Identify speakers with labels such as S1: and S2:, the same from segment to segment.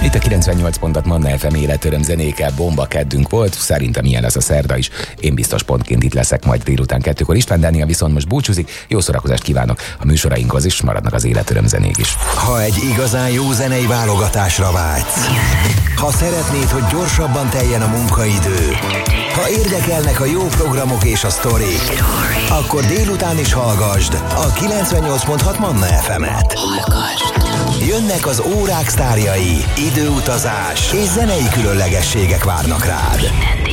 S1: Itt a 98 pontot Manna FM életöröm zenékkel, bomba keddünk volt, szerintem ilyen lesz a szerda is. Én biztos pontként itt leszek majd délután 2-kor. István Dániel viszont most búcsúzik, jó szórakozást kívánok a műsorainkhoz is, maradnak az életöröm zenék is.
S2: Ha egy igazán jó zenei válogatásra vágysz, ha szeretnéd, hogy gyorsabban teljen a munkaidő, ha érdekelnek a jó programok és a sztorik, akkor délután is hallgasd a 98.6 Manna FM-et. Jönnek az órák sztárjai, időutazás és zenei különlegességek várnak rád.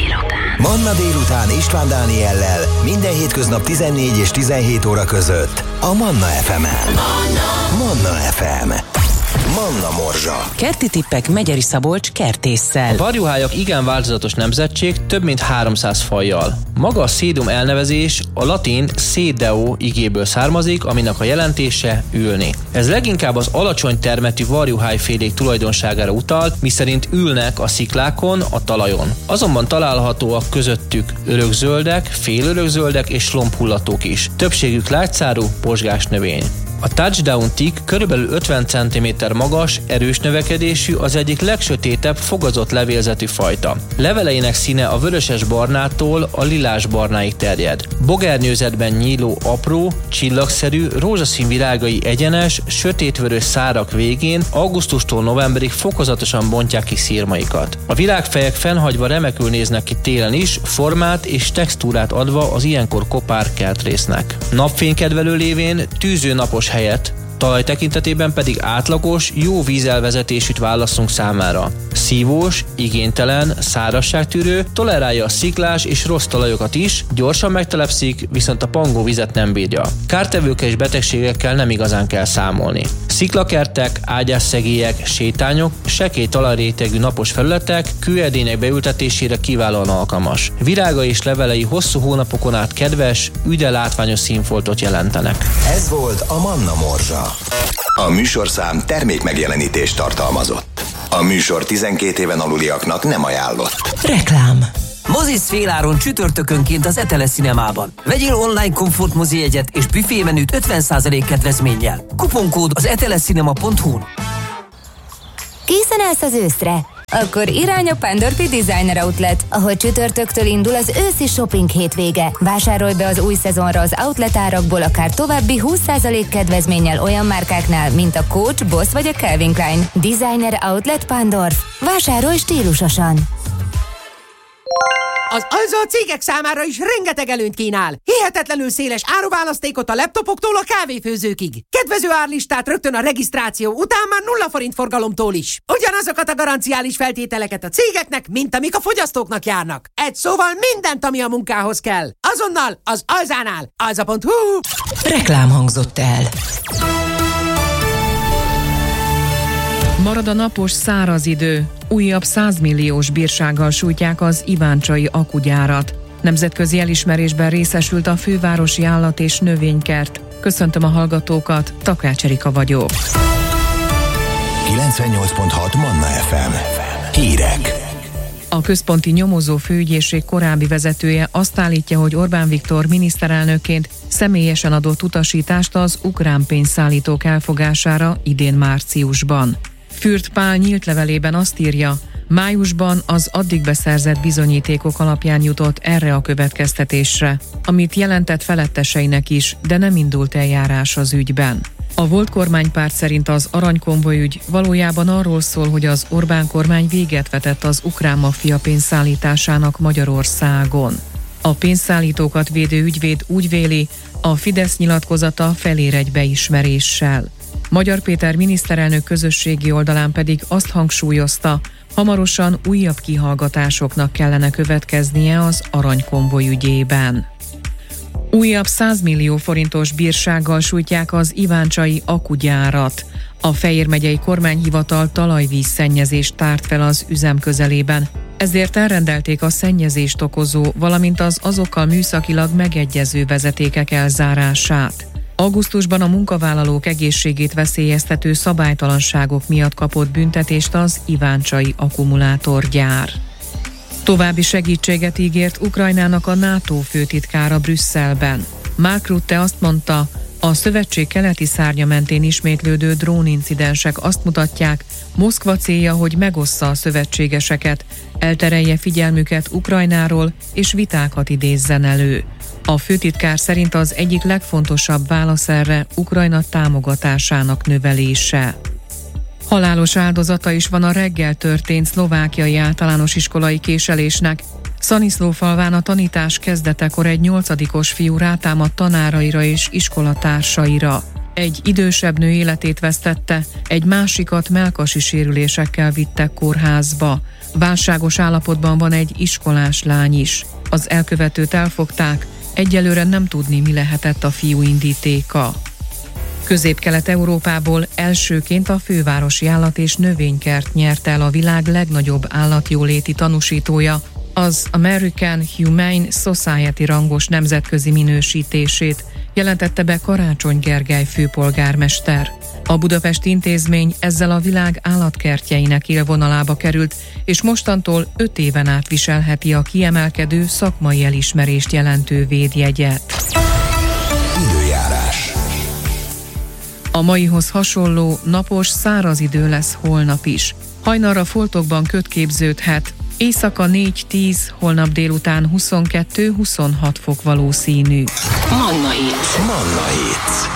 S2: Manna délután István Dániellel minden hétköznap 14 és 17 óra között a Manna FM-en. Manna FM. Manna Morzsa.
S3: Kerti tippek Megyeri Szabolcs kertésszel.
S4: A varjuhályok igen változatos nemzetség, több mint 300 fajjal. Maga a szédum elnevezés a latin sedeo igéből származik, aminek a jelentése ülni. Ez leginkább az alacsony termetű varjuhályfélék tulajdonságára utal, miszerint ülnek a sziklákon, a talajon. Azonban találhatóak közöttük örökzöldek, félörökzöldek és lombhullatók is. Többségük lágyszárú, pozsgás növény. A touchdown tick körülbelül 50 cm magas, erős növekedésű, az egyik legsötétebb fogazott levélzetű fajta. Leveleinek színe a vöröses-barnától a lilás-barnáig terjed. Bogernyőzetben nyíló, apró, csillagszerű, rózsaszín virágai egyenes, sötétvörös szárak végén augusztustól novemberig fokozatosan bontják ki szirmaikat. A virágfejek fennhagyva remekül néznek ki télen is, formát és textúrát adva az ilyenkor kopár kertrésznek. Napfénykedvelő lévén tűzőnapos helyett, talaj tekintetében pedig átlagos, jó vízelvezetésűt választunk számára. Szívós, igénytelen, szárazságtűrő, tolerálja a sziklás és rossz talajokat is, gyorsan megtelepszik, viszont a pangó vizet nem bírja. Kártevőkkel és betegségekkel nem igazán kell számolni. Sziklakertek, ágyásszegélyek, sétányok, sekély talajrétegű napos felületek, kőedények beültetésére kiválóan alkalmas. Virága és levelei hosszú hónapokon át kedves, üde látványos színfoltot jelentenek.
S2: Ez volt a Manna Morzsa. A műsorszám termékmegjelenítést tartalmazott. A műsor 12 éven aluliaknak nem ajánlott.
S3: Reklám.
S5: Mozisz féláron csütörtökönként az Etele Cinemában. Vegyél online komfort mozi jegyet és büfémenüt 50% kedvezménnyel. Kuponkód az etelecinema.hu-n.
S6: Készen állsz az őszre? Akkor irány a Pandorfi Designer Outlet, ahol csütörtöktől indul az őszi shopping hétvége. Vásárolj be az új szezonra az outlet árakból akár további 20% kedvezménnyel olyan márkáknál, mint a Coach, Boss vagy a Calvin Klein. Designer Outlet Pandorf. Vásárolj stílusosan!
S7: Az Alza a cégek számára is rengeteg előnyt kínál. Hihetetlenül széles áruválasztékot a laptopoktól a kávéfőzőkig. Kedvező árlistát rögtön a regisztráció után már 0 forint forgalomtól is. Ugyanazokat a garanciális feltételeket a cégeknek, mint amik a fogyasztóknak járnak. Egy szóval mindent, ami a munkához kell. Azonnal az Alzánál. Alza.hu.
S3: Reklám hangzott el.
S8: Marad a napos, száraz idő. Újabb 100 milliós bírsággal sújtják az iváncsai akugyárat. Nemzetközi elismerésben részesült a fővárosi állat- és növénykert. Köszöntöm a hallgatókat, Takács Erika vagyok.
S2: 98.6 Manna FM. Hírek.
S8: A központi nyomozó főügyészség korábbi vezetője azt állítja, hogy Orbán Viktor miniszterelnökként személyesen adott utasítást az ukrán pénzszállítók elfogására idén márciusban. Fürt Pál nyílt levelében azt írja, májusban az addig beszerzett bizonyítékok alapján jutott erre a következtetésre, amit jelentett feletteseinek is, de nem indult eljárás az ügyben. A volt kormánypárt szerint az aranykonvoj ügy valójában arról szól, hogy az Orbán kormány véget vetett az ukrán maffia pénzszállításának Magyarországon. A pénzszállítókat védő ügyvéd úgy véli, a Fidesz nyilatkozata felér egy beismeréssel. Magyar Péter miniszterelnök közösségi oldalán pedig azt hangsúlyozta, hamarosan újabb kihallgatásoknak kellene következnie az aranykonvoj ügyében. Újabb 100 millió forintos bírsággal sújtják az iváncsai akugyárat. A Fejér megyei kormányhivatal talajvízszennyezést tárt fel az üzem közelében. Ezért elrendelték a szennyezést okozó, valamint az azokkal műszakilag megegyező vezetékek elzárását. Augusztusban a munkavállalók egészségét veszélyeztető szabálytalanságok miatt kapott büntetést az iváncsai akkumulátorgyár. További segítséget ígért Ukrajnának a NATO főtitkára Brüsszelben. Mark Rutte azt mondta, A szövetség keleti szárnya mentén ismétlődő drónincidensek azt mutatják, Moszkva célja, hogy megossza a szövetségeseket, elterelje figyelmüket Ukrajnáról és vitákat idézzen elő. A főtitkár szerint az egyik legfontosabb válasz erre Ukrajna támogatásának növelése. Halálos áldozata is van a reggel történt szlovákiai általános iskolai késelésnek. Szaniszlófalván a tanítás kezdetekor egy 8-os fiú rátámadt tanáraira és iskolatársaira. Egy idősebb nő életét vesztette, egy másikat mellkasi sérülésekkel vittek kórházba. Válságos állapotban van egy iskolás lány is. Az elkövetőt elfogták, egyelőre nem tudni, mi lehetett a fiú indítéka. Közép-Kelet-Európából elsőként a fővárosi állat- és növénykert nyerte el a világ legnagyobb állatjóléti tanúsítója, az American Humane Society rangos nemzetközi minősítését, jelentette be Karácsony Gergely főpolgármester. A budapesti intézmény ezzel a világ állatkertjeinek élvonalába került, és mostantól 5 éven át viselheti a kiemelkedő szakmai elismerést jelentő védjegyet.
S2: Időjárás.
S8: A maihoz hasonló napos, száraz idő lesz holnap is. Hajnalra foltokban köd képződhet, éjszaka 4-10, holnap délután 22-26 fok valószínű.
S3: Manna Hit.